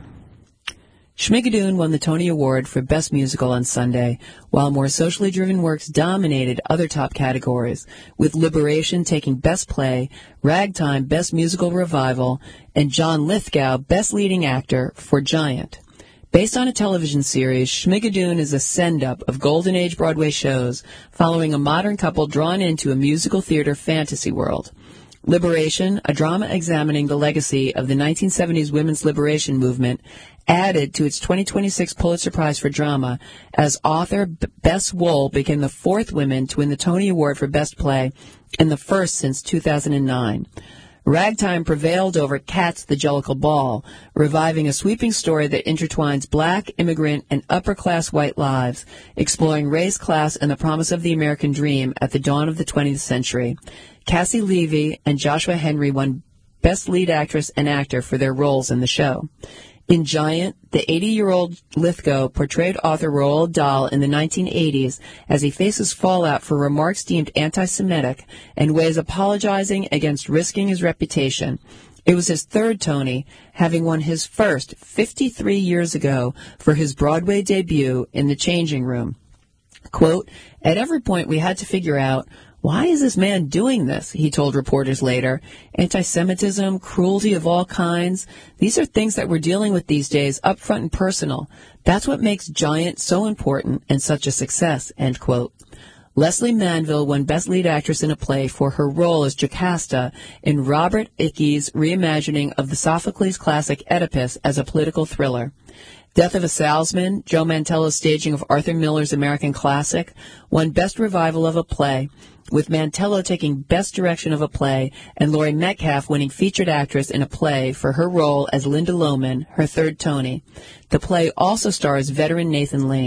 Schmigadoon won the Tony Award for Best Musical on Sunday, while more socially driven works dominated other top categories, with Liberation taking Best Play, Ragtime Best Musical Revival, and John Lithgow Best Leading Actor for Giant. Based on a television series, Schmigadoon is a send-up of Golden Age Broadway shows following a modern couple drawn into a musical theater fantasy world. Liberation, a drama examining the legacy of the nineteen seventies women's liberation movement, added to its twenty twenty-six Pulitzer Prize for Drama, as author Bess Wohl became the fourth woman to win the Tony Award for Best Play and the first since two thousand nine. Ragtime prevailed over Cats the Jellicle Ball, reviving a sweeping story that intertwines black, immigrant, and upper-class white lives, exploring race, class, and the promise of the American dream at the dawn of the twentieth century. Cassie Levy and Joshua Henry won Best Lead Actress and Actor for their roles in the show. In Giant, the eighty-year-old Lithgow portrayed author Roald Dahl in the nineteen eighties as he faces fallout for remarks deemed anti-Semitic and weighs apologizing against risking his reputation. It was his third Tony, having won his first fifty-three years ago for his Broadway debut in The Changing Room. Quote, at every point we had to figure out, why is this man doing this? He told reporters later. Anti-Semitism, cruelty of all kinds, these are things that we're dealing with these days, up front and personal. That's what makes Giant so important and such a success, end quote. Leslie Manville won Best Lead Actress in a Play for her role as Jocasta in Robert Ickes' reimagining of the Sophocles classic Oedipus as a political thriller. Death of a Salesman, Joe Mantello's staging of Arthur Miller's American classic, won Best Revival of a Play, with Mantello taking Best Direction of a Play and Laurie Metcalf winning Featured Actress in a Play for her role as Linda Lohman, her third Tony. The play also stars veteran Nathan Lane.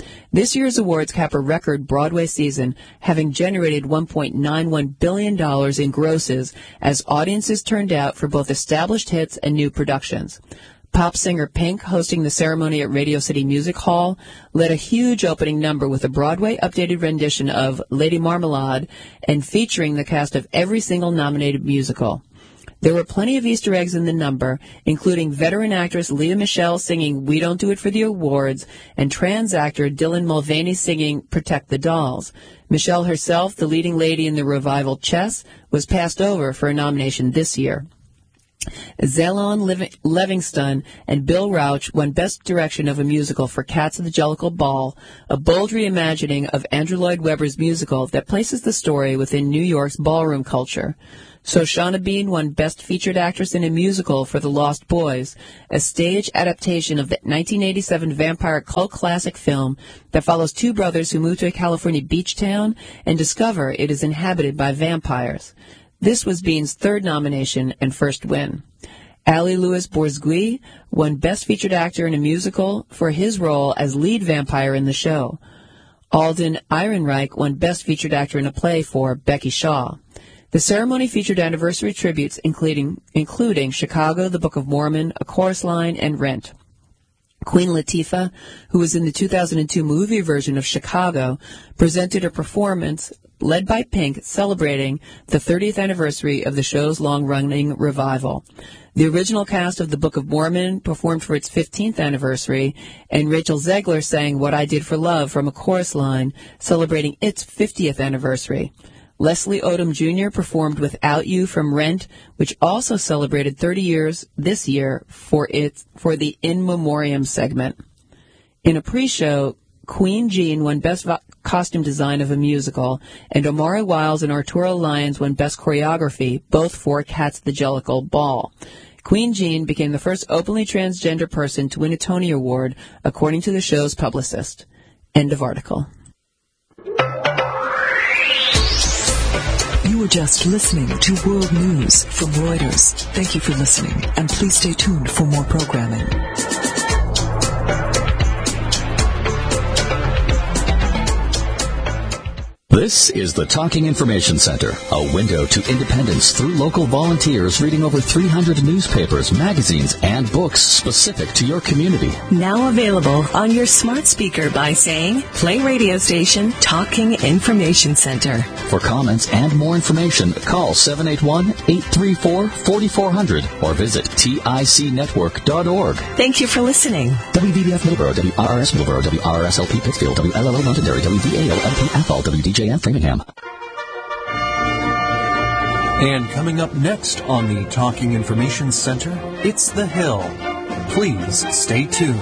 This year's awards cap a record Broadway season, having generated one point nine one billion dollars in grosses as audiences turned out for both established hits and new productions. Pop singer Pink, hosting the ceremony at Radio City Music Hall, led a huge opening number with a Broadway updated rendition of Lady Marmalade and featuring the cast of every single nominated musical. There were plenty of Easter eggs in the number, including veteran actress Leah Michele singing We Don't Do It for the Awards and trans actor Dylan Mulvaney singing Protect the Dolls. Michele herself, the leading lady in the revival Chess, was passed over for a nomination this year. Zelon Livingston and Bill Rauch won Best Direction of a Musical for Cats of the Jellicle Ball, a bold reimagining of Andrew Lloyd Webber's musical that places the story within New York's ballroom culture. Shoshana Bean won Best Featured Actress in a Musical for The Lost Boys, a stage adaptation of the nineteen eighty-seven vampire cult classic film that follows two brothers who move to a California beach town and discover it is inhabited by vampires. This was Bean's third nomination and first win. Ali Louis Borzygui won Best Featured Actor in a Musical for his role as lead vampire in the show. Alden Ehrenreich won Best Featured Actor in a Play for Becky Shaw. The ceremony featured anniversary tributes, including, including Chicago, The Book of Mormon, A Chorus Line, and Rent. Queen Latifah, who was in the two thousand two movie version of Chicago, presented a performance led by Pink celebrating the thirtieth anniversary of the show's long-running revival. The original cast of The Book of Mormon performed for its fifteenth anniversary, and Rachel Zegler sang What I Did for Love from A Chorus Line, celebrating its fiftieth anniversary. Leslie Odom Junior performed Without You from Rent, which also celebrated thirty years this year for its for the In Memoriam segment. In a pre-show, Queen Jean won Best vo- Costume Design of a Musical, and Omari Wiles and Arturo Lyons won Best Choreography, both for Cats the Jellicle Ball. Queen Jean became the first openly transgender person to win a Tony Award, according to the show's publicist. End of article. You were just listening to World News from Reuters. Thank you for listening, and please stay tuned for more programming. This is the Talking Information Center, a window to independence through local volunteers reading over three hundred newspapers, magazines, and books specific to your community. Now available on your smart speaker by saying, play radio station Talking Information Center. For comments and more information, call seven eight one, eight three four, four four zero zero or visit tic network dot org. Thank you for listening. W V B F Middleborough, W R R S Middleborough, W R R S L P Pittsfield, W L L O Londonderry, W D A O L P Athol, W D J M Framingham. And coming up next on the Talking Information Center, it's The Hill. Please stay tuned.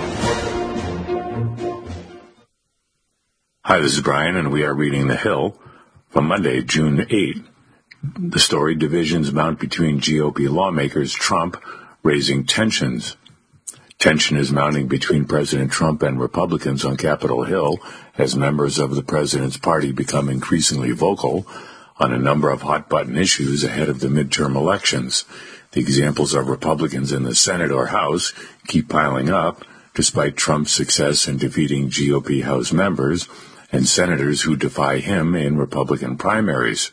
Hi, this is Brian, and we are reading The Hill from Monday, June eighth. The story, divisions mount between G O P lawmakers, Trump raising tensions. Tension is mounting between President Trump and Republicans on Capitol Hill as members of the president's party become increasingly vocal on a number of hot-button issues ahead of the midterm elections. The examples of Republicans in the Senate or House keep piling up, despite Trump's success in defeating G O P House members and senators who defy him in Republican primaries.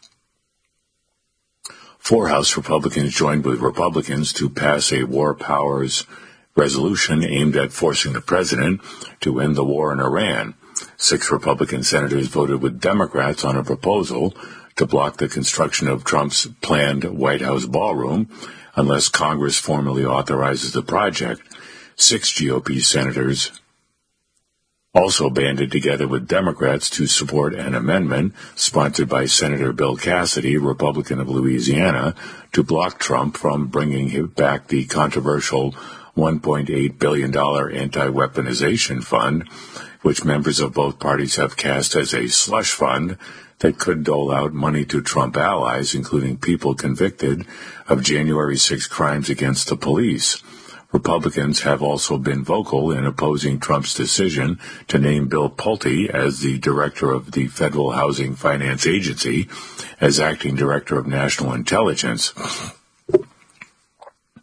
Four House Republicans joined with Republicans to pass a war powers resolution aimed at forcing the president to end the war in Iran. Six Republican senators voted with Democrats on a proposal to block the construction of Trump's planned White House ballroom unless Congress formally authorizes the project. Six G O P senators also banded together with Democrats to support an amendment sponsored by Senator Bill Cassidy, Republican of Louisiana, to block Trump from bringing back the controversial one point eight billion dollars anti-weaponization fund, which members of both parties have cast as a slush fund that could dole out money to Trump allies, including people convicted of January sixth crimes against the police. Republicans have also been vocal in opposing Trump's decision to name Bill Pulte as the director of the Federal Housing Finance Agency as acting director of national intelligence.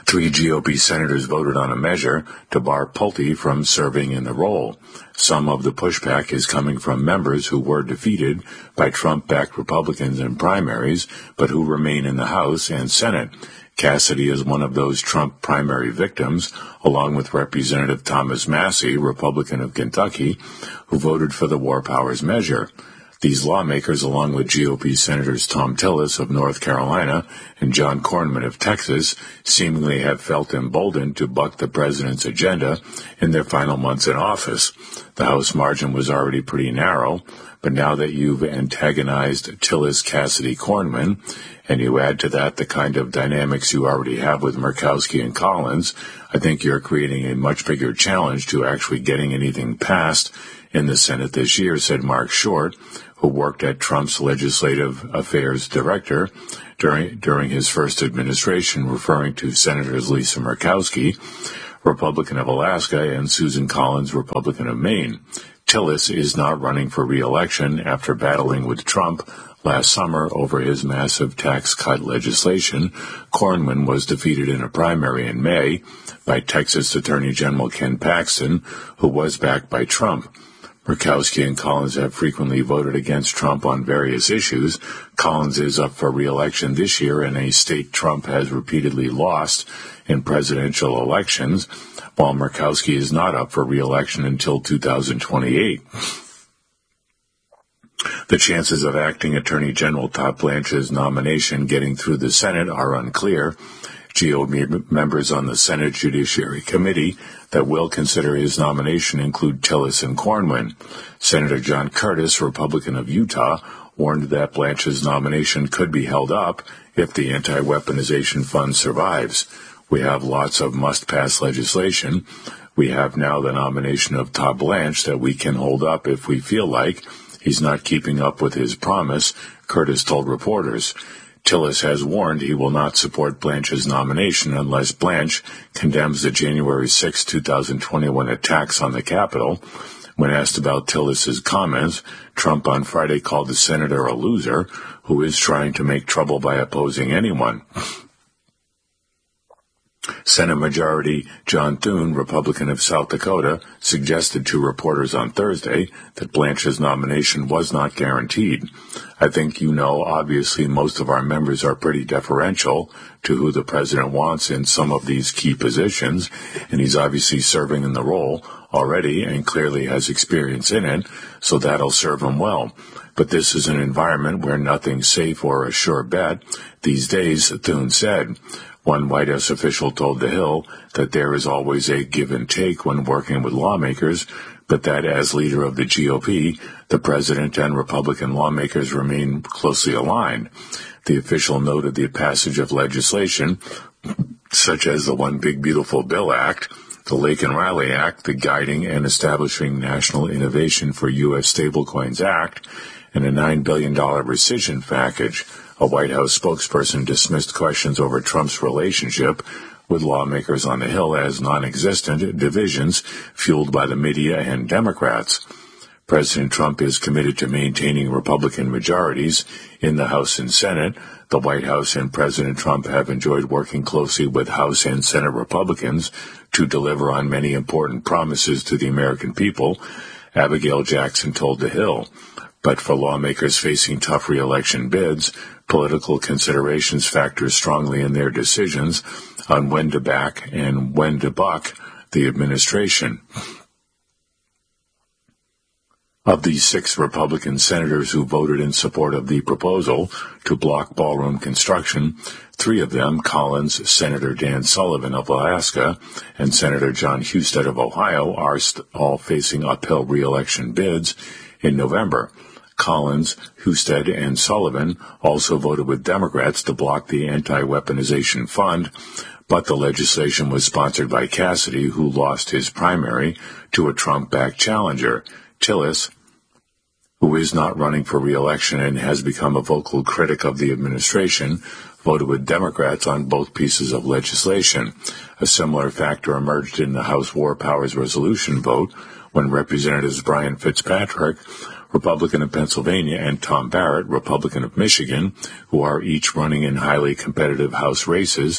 Three G O P senators voted on a measure to bar Pulte from serving in the role. Some of the pushback is coming from members who were defeated by Trump-backed Republicans in primaries, but who remain in the House and Senate. Cassidy is one of those Trump primary victims, along with Representative Thomas Massie, Republican of Kentucky, who voted for the War Powers measure. These lawmakers, along with G O P Senators Thom Tillis of North Carolina and John Cornyn of Texas, seemingly have felt emboldened to buck the president's agenda in their final months in office. The House margin was already pretty narrow, but now that you've antagonized Tillis, Cassidy, Cornyn, and you add to that the kind of dynamics you already have with Murkowski and Collins, I think you're creating a much bigger challenge to actually getting anything passed in the Senate this year, said Mark Short, who worked at Trump's Legislative Affairs Director during during his first administration, referring to Senators Lisa Murkowski, Republican of Alaska, and Susan Collins, Republican of Maine. Tillis is not running for re-election after battling with Trump last summer over his massive tax cut legislation. Cornyn was defeated in a primary in May by Texas Attorney General Ken Paxton, who was backed by Trump. Murkowski and Collins have frequently voted against Trump on various issues. Collins is up for re-election this year in a state Trump has repeatedly lost in presidential elections, while Murkowski is not up for re-election until two thousand twenty-eight. The chances of acting Attorney General Todd Blanche's nomination getting through the Senate are unclear. G O P members on the Senate Judiciary Committee that will consider his nomination include Tillis and Cornyn. Senator John Curtis, Republican of Utah, warned that Blanche's nomination could be held up if the anti-weaponization fund survives. We have lots of must-pass legislation. We have now the nomination of Todd Blanche that we can hold up if we feel like he's not keeping up with his promise, Curtis told reporters. Tillis has warned he will not support Blanche's nomination unless Blanche condemns the January sixth, twenty twenty-one attacks on the Capitol. When asked about Tillis's comments, Trump on Friday called the senator a loser who is trying to make trouble by opposing anyone. Senate Majority John Thune, Republican of South Dakota, suggested to reporters on Thursday that Blanche's nomination was not guaranteed. I think you know, obviously, most of our members are pretty deferential to who the president wants in some of these key positions, and he's obviously serving in the role already and clearly has experience in it, so that'll serve him well. But this is an environment where nothing's safe or a sure bet these days, Thune said. One White House official told The Hill that there is always a give and take when working with lawmakers, but that as leader of the G O P, the president and Republican lawmakers remain closely aligned. The official noted the passage of legislation, such as the One Big Beautiful Bill Act, the Lake and Riley Act, the Guiding and Establishing National Innovation for U S Stablecoins Act, and a nine billion dollars rescission package. A White House spokesperson dismissed questions over Trump's relationship with lawmakers on the Hill as non-existent divisions fueled by the media and Democrats. President Trump is committed to maintaining Republican majorities in the House and Senate. The White House and President Trump have enjoyed working closely with House and Senate Republicans to deliver on many important promises to the American people, Abigail Jackson told The Hill. But for lawmakers facing tough re-election bids, political considerations factor strongly in their decisions on when to back and when to buck the administration. Of the six Republican senators who voted in support of the proposal to block ballroom construction, three of them, Collins, Senator Dan Sullivan of Alaska, and Senator John Husted of Ohio, are st- all facing uphill re-election bids in November. Collins, Husted, and Sullivan also voted with Democrats to block the anti-weaponization fund, but the legislation was sponsored by Cassidy, who lost his primary to a Trump-backed challenger, Tillis, who is not running for re-election and has become a vocal critic of the administration, voted with Democrats on both pieces of legislation. A similar factor emerged in the House War Powers resolution vote when Representatives Brian Fitzpatrick, Republican of Pennsylvania, and Tom Barrett, Republican of Michigan, who are each running in highly competitive House races,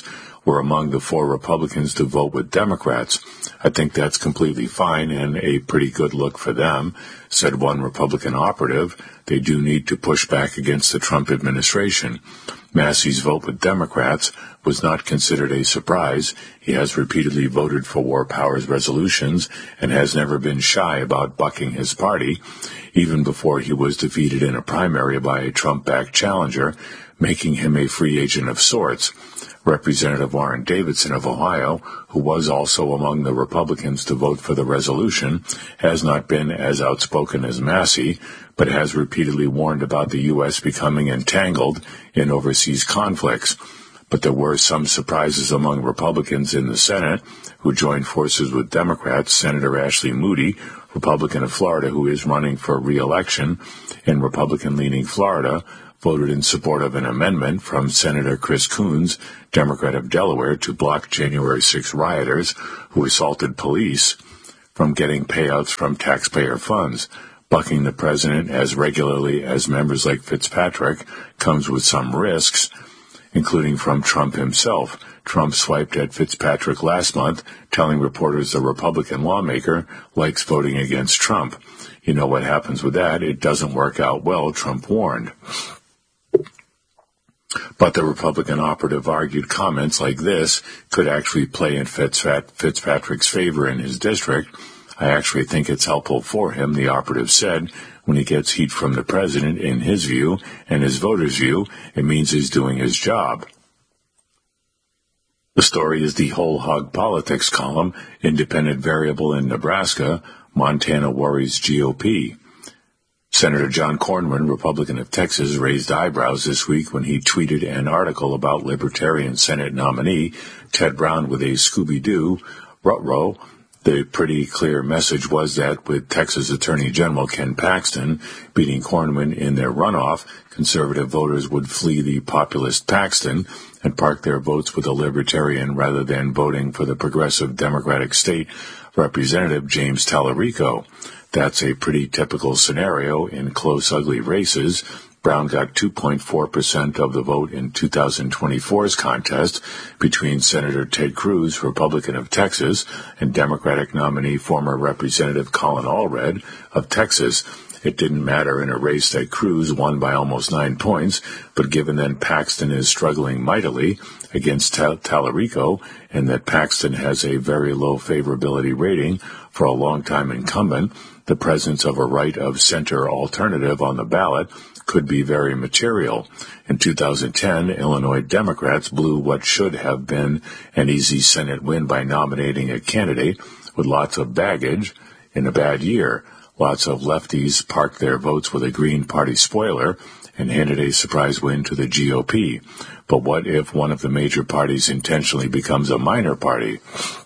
were among the four Republicans to vote with Democrats. I think that's completely fine and a pretty good look for them, said one Republican operative. They do need to push back against the Trump administration. Massey's vote with Democrats was not considered a surprise. He has repeatedly voted for war powers resolutions and has never been shy about bucking his party, even before he was defeated in a primary by a Trump-backed challenger, making him a free agent of sorts. Representative Warren Davidson of Ohio, who was also among the Republicans to vote for the resolution, has not been as outspoken as Massey, but has repeatedly warned about the U S becoming entangled in overseas conflicts. But there were some surprises among Republicans in the Senate who joined forces with Democrats. Senator Ashley Moody, Republican of Florida, who is running for re-election in Republican-leaning Florida, voted in support of an amendment from Senator Chris Coons, Democrat of Delaware, to block January sixth rioters who assaulted police from getting payouts from taxpayer funds. Bucking the president as regularly as members like Fitzpatrick comes with some risks, including from Trump himself. Trump swiped at Fitzpatrick last month, telling reporters the Republican lawmaker likes voting against Trump. You know what happens with that. It doesn't work out well, Trump warned. But the Republican operative argued comments like this could actually play in Fitzpatrick's favor in his district. I actually think it's helpful for him, the operative said. When he gets heat from the president, in his view, and his voters' view, it means he's doing his job. The story is the whole hog politics column, independent variable in Nebraska, Montana worries G O P. Senator John Cornyn, Republican of Texas, raised eyebrows this week when he tweeted an article about Libertarian Senate nominee Ted Brown with a Scooby-Doo ruh-roh. The pretty clear message was that with Texas Attorney General Ken Paxton beating Cornyn in their runoff, conservative voters would flee the populist Paxton and park their votes with a Libertarian rather than voting for the progressive Democratic State Representative James Tallarico. That's a pretty typical scenario in close, ugly races. Brown got two point four percent of the vote in two thousand twenty-four's contest between Senator Ted Cruz, Republican of Texas, and Democratic nominee former Representative Colin Allred of Texas. It didn't matter in a race that Cruz won by almost nine points, but given that Paxton is struggling mightily against Tal- Tallarico and that Paxton has a very low favorability rating for a longtime incumbent, the presence of a right-of-center alternative on the ballot could be very material. In two thousand ten, Illinois Democrats blew what should have been an easy Senate win by nominating a candidate with lots of baggage in a bad year. Lots of lefties parked their votes with a Green Party spoiler and handed a surprise win to the G O P. But what if one of the major parties intentionally becomes a minor party?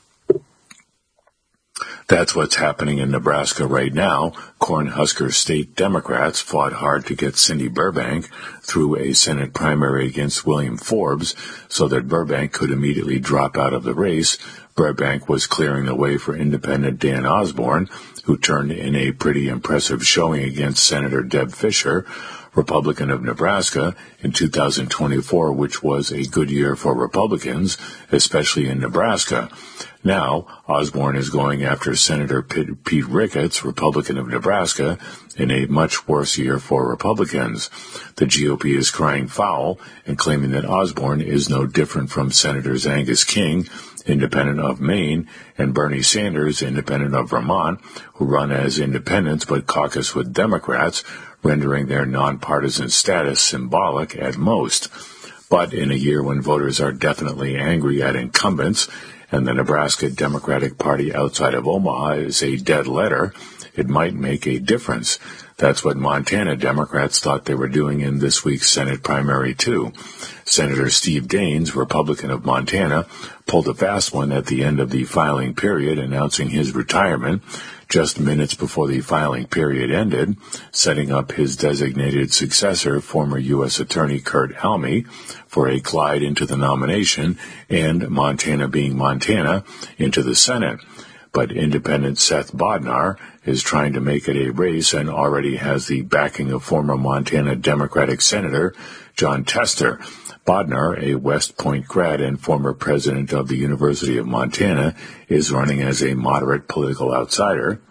That's what's happening in Nebraska right now. Cornhusker State Democrats fought hard to get Cindy Burbank through a Senate primary against William Forbes so that Burbank could immediately drop out of the race. Burbank was clearing the way for independent Dan Osborne, who turned in a pretty impressive showing against Senator Deb Fischer, Republican of Nebraska, in two thousand twenty-four, which was a good year for Republicans, especially in Nebraska. Now, Osborne is going after Senator Pete Ricketts, Republican of Nebraska, in a much worse year for Republicans. The G O P is crying foul and claiming that Osborne is no different from Senators Angus King, independent of Maine, and Bernie Sanders, independent of Vermont, who run as independents but caucus with Democrats, rendering their nonpartisan status symbolic at most. But in a year when voters are definitely angry at incumbents, and the Nebraska Democratic Party outside of Omaha is a dead letter, it might make a difference. That's what Montana Democrats thought they were doing in this week's Senate primary, too. Senator Steve Daines, Republican of Montana, pulled a fast one at the end of the filing period, announcing his retirement just minutes before the filing period ended, setting up his designated successor, former U S Attorney Kurt Alme, for a glide into the nomination, and Montana being Montana, into the Senate. But independent Seth Bodnar is trying to make it a race and already has the backing of former Montana Democratic Senator John Tester. Bodnar, a West Point grad and former president of the University of Montana, is running as a moderate political outsider,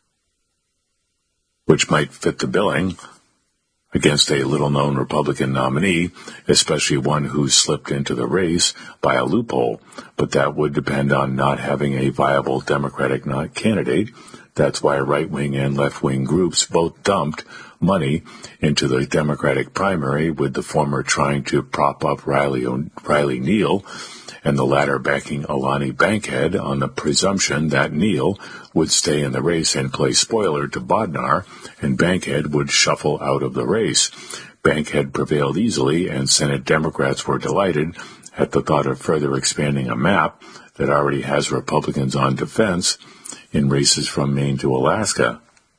which might fit the billing, against a little-known Republican nominee, especially one who slipped into the race by a loophole. But that would depend on not having a viable Democratic candidate. That's why right-wing and left-wing groups both dumped money into the Democratic primary, with the former trying to prop up Riley, Riley Neal, and the latter backing Alani Bankhead on the presumption that Neal would stay in the race and play spoiler to Bodnar, and Bankhead would shuffle out of the race. Bankhead prevailed easily, and Senate Democrats were delighted at the thought of further expanding a map that already has Republicans on defense in races from Maine to Alaska.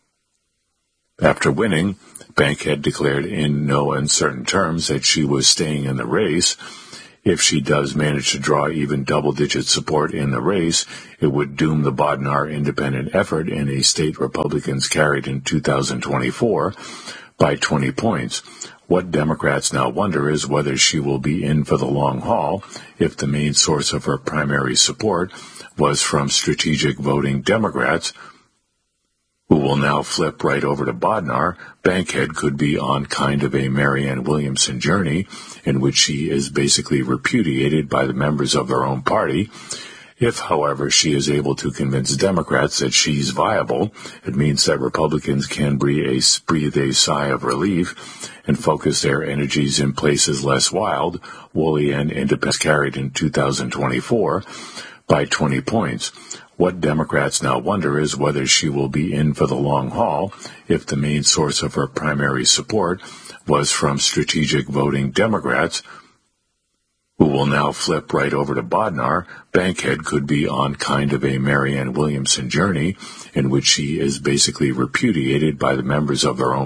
After winning, Bankhead declared in no uncertain terms that she was staying in the race. If she does manage to draw even double-digit support in the race, it would doom the Bodnar independent effort in a state Republicans carried in two thousand twenty-four by twenty points. What Democrats now wonder is whether she will be in for the long haul if the main source of her primary support was from strategic voting Democrats, who will now flip right over to Bodnar. Bankhead could be on kind of a Marianne Williamson journey, in which she is basically repudiated by the members of her own party. If, however, she is able to convince Democrats that she's viable, it means that Republicans can breathe a, breathe a sigh of relief and focus their energies in places less wild, woolly, and independent, carried in two thousand twenty-four by twenty points. What Democrats now wonder is whether she will be in for the long haul if the main source of her primary support was from strategic voting Democrats, who will now flip right over to Bodnar. Bankhead could be on kind of a Marianne Williamson journey, in which she is basically repudiated by the members of her own